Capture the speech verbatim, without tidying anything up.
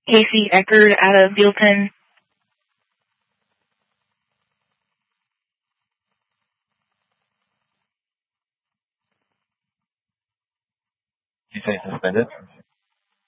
Casey Eckerd out of Bealton. You say suspended?